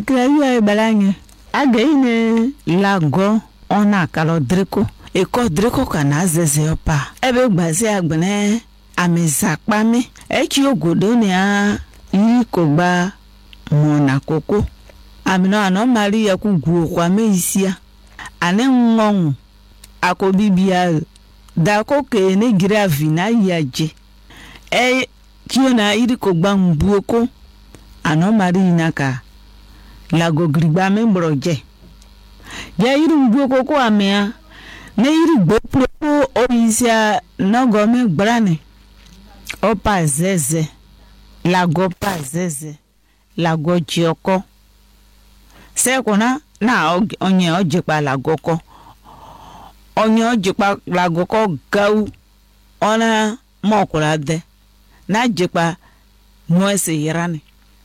Krayu balanye. Againe lago ona kalo dreko. Eko dreko kana zeze opa. Ebe gbazi agbene amezakpa mi. Echi ogodo ni a yi ko gba mona koko. Amino ano mari ya ku guo kwa me isia. Ane ngong ako bibia da ko ke ne gravi na yaje. Kiyo na iri ko gba mbuoko. Ano mari inaka lago grigba me mbroje. Ya iri mbuoko ko amea. Ne iri gbopo o isia no gome gbrane. Opa zeze. Lago pa zeze. Lago jioko. Se kona na onye ojepa lagoko. Onye ojepa lagoko gau. Ona mokula de. Na jepa nwese yirani.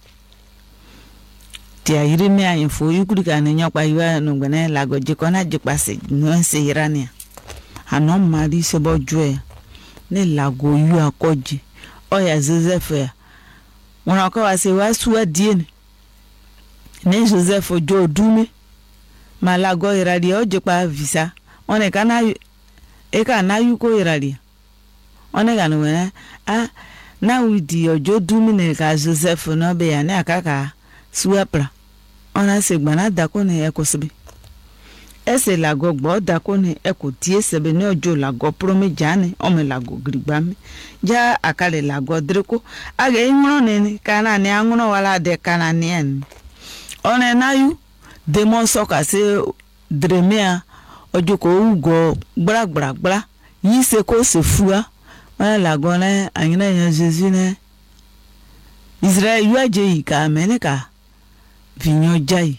Tia yiri me ayinfo yukuri ka ne nyokpa yiwa nungbene lago jeko na jepa se nwese yirani. Ano mari sebo jwe. Ne lago yu akoji. Oya Joseph ya. Mwana kwa se wa suwa diene. Ne Joseph jo dume. Ma lago iradi o jepa visa. One kana eka na yuko iradi. One kana wena na widi ojo dume ne ka Joseph no be ya ne akaka suapra. Ona se gbana dako ne ekosibe. Ese lago gbo dako ne eko tie sebe ne ojo lago prome jane ome lago grigbame. Ja akale lago dreko. Age inwro ne kana ne anwro wala de kana ne. One na yu demon soka se dremea ojo ko ugo bra yi se ko se fua. Ona lago ne anyina ya Jesus ne Israel yu aje yi ka meneka vinyo jai.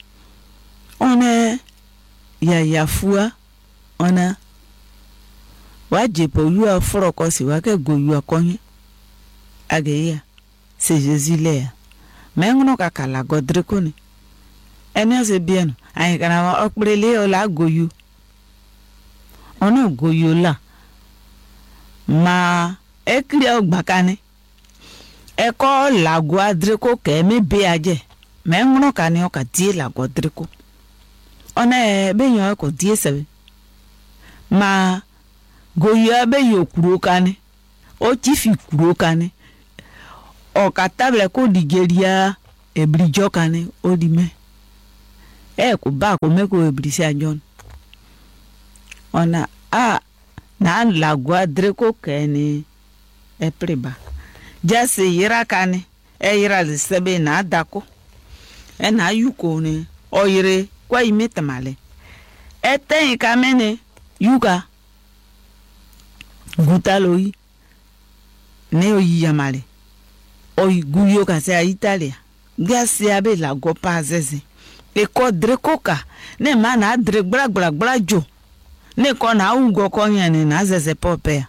One ya fua ona waje po yu afro ko si wa ke go yu akonye age ya se Jesus le ya mengono ka kala godre ko ni eni se bien ayin kana okprele o la go yu ona go yu la ma ekri ogbakane eko lago adreko ke me be aje mengono ka ni o ka die lago adreko ona be yon ko die sebe ma goyo be yo kuro kane o ti fi kuro kane o ka table ko digeria ebrijo kane o di me ko ba ko me ko ebrisi ajon ona na lago adreko ke ni preba jase yira kane yira le sebe na dako na yuko ni oyire kwa imeta male eten kamene yuka gutaloi ne oyi yamale oyi guyo ka se Italia gasi abe la gopa zeze e ko drekoka ne mana dre gbra jo ne ko na ugo ko yan na zeze pope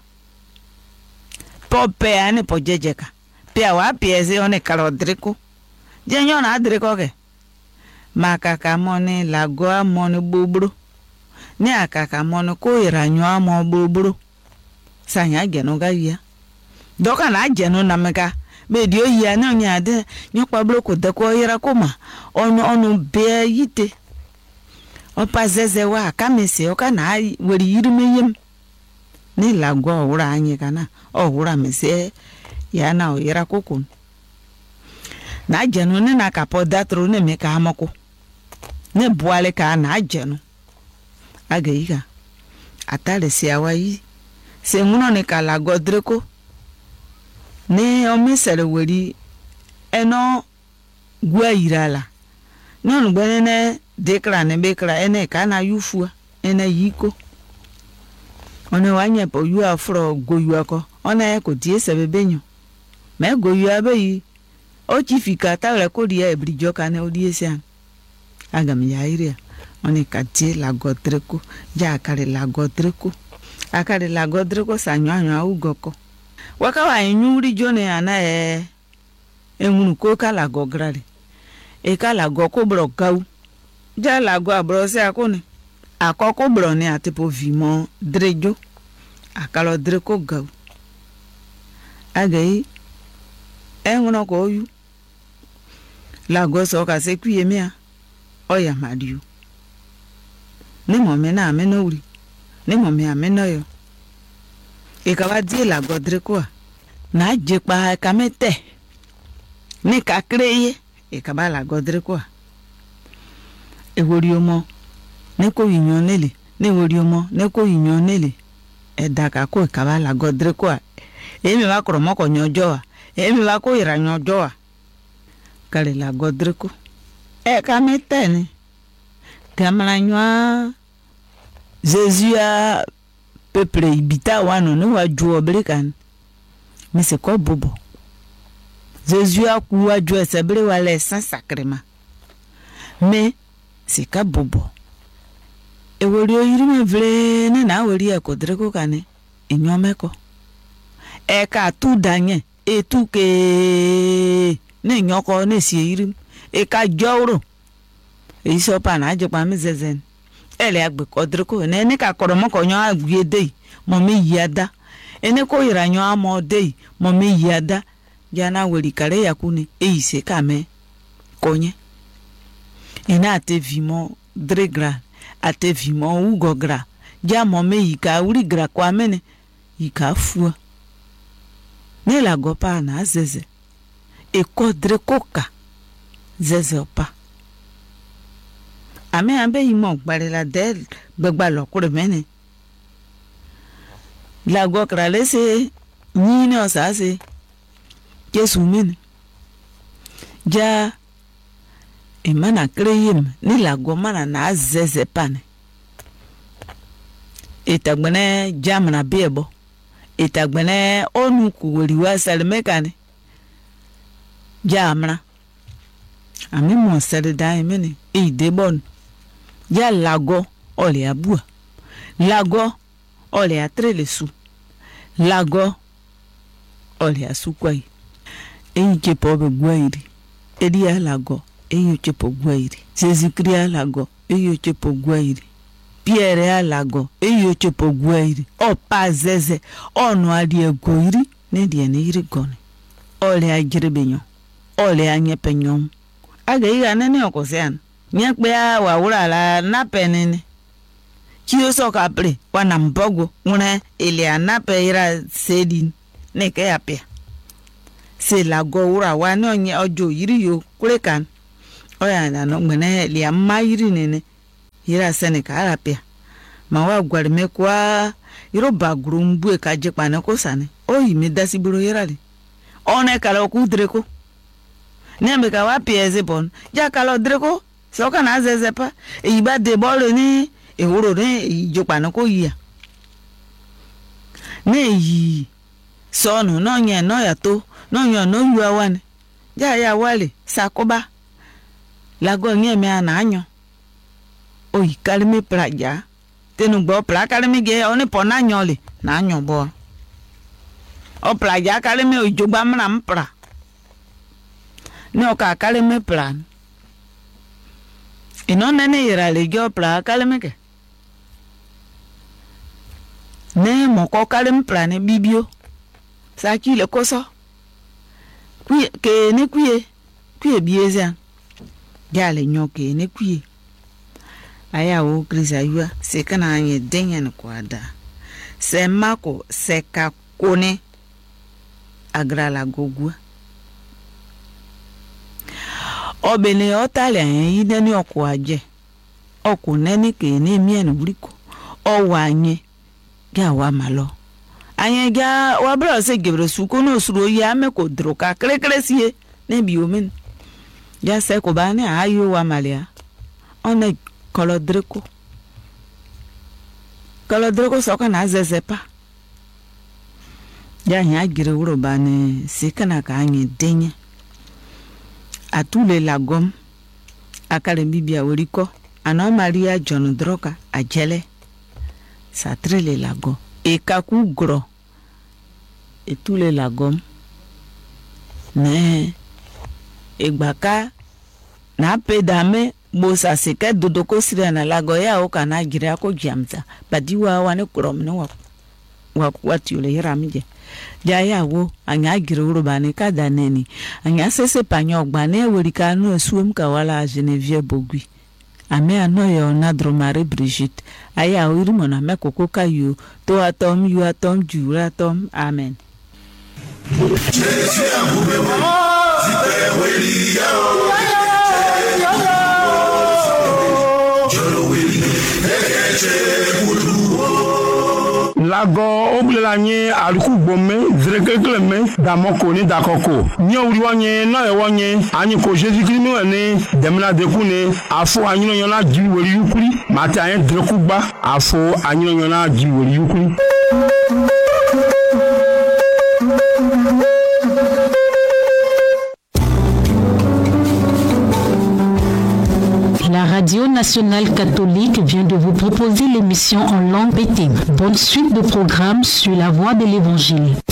ne pojejeka pia wa pieze one kalo dreko je nyo na dreko ke makaka mone lago amone bobro ni akaka mone ko iranyo amo bobro sanya geno ga ya doka na geno na meka be dio ya na nya de nyokpa bro ko de ko ira ko ma onu be yite o pazeze wa kamese o kana weri yirmeyem ni lago owura anyi kana owura mese ya na o ira kokun na geno ne na kapo datro ne meka amoko ne boale ka na jenu ageiga atale si awayi se muno ne kala godreko ne o misere weri eno gwa irala non gbene ne dekra ne bekra ene kana yufua ene yiko one wanye po yu afro goyu ako ona ko die sebebenyo me goyu abeyi o chifika tawle ko die ebrijo kana odiesian agam ya iria oni kati la godreko ja akare la godreko sanyo ugoko waka wa nyuri jone ana enwuru ko kala gograre e kala goko bro gau ja la go abro se akoni akoko bro ni atipo vimo drejo akalo dreko gau agei enwono ko yu la go so ka se kuye mia oya madiu ne mo me na me no uri ne mo me ame no yo e ka ba die la go dre ko na je pa ka mete ne ka kreye e ka ba la go dre ko e wori omo ne ko yinyo nele ne wori omo ne ko yinyo nele e da ka ko e ka ba la go dre ko e mi ba kro mo ko nyojo e mi ba ko ira nyojo kale la go dre ko e ka mete ni gamara nywa Jésus a peuple ibita wano ne wa ju obrikan mais c'est quoi bobo Jésus a ku wa ju esebre wa le saint sacrement mais c'est ka bobo e wori oyiri me vle ne na wori e ko dreko kane enyome ko e ka tu danye e tu ke ne nyoko ne si yiri e ka jowro e iso pa na je pa mi zezen ele agbe kodreko ne ka koromo ko nyo agwede mo me yada ene ko iranyo amode mo me yada jana wori kare yakune e ise kame konye ina ate vimo dregra ate vimo ugogra ja mo me yika uri gra kwa mene yika fu ne la gopa na zeze e kodreko ka zeze opa ame ambe imo gbare la del gbagba lo kure mene la go krale se ni o sa se Jesu mene ja e mana kreyem ni la go mana na zeze pane etagbene jamna bebo etagbene onu kuwori wa salme kane jamna ami mo sele dai mene e de bon ya lago ole abua lago ole atrele su lago ole asukwai enje pobe gwairi edi ya lago eyo chepo gwairi Jésus-Christ lago eyo chepo gwairi Pierre lago eyo chepo gwairi o pazeze onu adie goiri ne die ne iri gone ole ajrebenyo ole anyepenyom aga iga nene okosean nyekpe wa wura la napenene kiyo soka pre wana mbogo una ile anape ira sedin ne ke apia se la go wura wa no nye ojo yiri yo kurekan oya na no mene lia mayiri nene ira sene ka apia ma wa gwarme kwa iro bagru mbu e ka je pane ko sane o yimi dasiburo ira le one kala ku dreko nembe ka wa pieze bon ja kala dreko so kana zezepa e ba de bolo ni e woro ne jopa na ko yia ne yi sonu no nye no ya to no nyo no yu awan ja ya wale sakoba lago nye me ana anyo o yi kalime praja tenu gbo pra kalime ge oni pona nyole na anyo bo o praja kalime o jogba mra mpra ni o ka kalime plan ino nene yera le jo pra kalime ke ne mo ko kalime plan bibio sa ki le koso kuye ke ne kuye bieza jale nyoke ne kuye aya wo krisa yua se kana anye denyen kwada se mako se ka kone agrala gogua obele otale anye neni okwaje okuneni ke ne mien buriko owanye ga wa malo anye ga wa bro se gebre suko no suro ya me ko droka krekresie ne biomen ya se ko bane ayo wa malia one kolodreko soka na zezepa ya nya gire wuro bane se kana ka anye denye atule lagom akale bibia woriko ana Maria John droka ajele satrele lago e kaku gro etule lagom ne egbaka na pedame bosa seke dodoko sire na lago ya o kana gira ko jamza badiwa wane krom ne what you le ramije jaya wo anya giruru bani kada neni anya sese panyo gbane werika no suom ka wala Geneviève Bogui ame anoyo na dromare Brigitte aya uri mona mekoko kayo to atom you atom jura atom amen. Lago oblelanye aluku gbome zrekekleme damoko ni dakoko nyo wanye na ewanye anyi ko Jésus Christ ne demna dekune afo anyino yona jiwori yukuri mata ayen drekugba afo anyino yona jiwori yukuri. La Radio Nationale Catholique vient de vous proposer l'émission en langue péting. Bonne suite de programmes sur la voie de l'Évangile.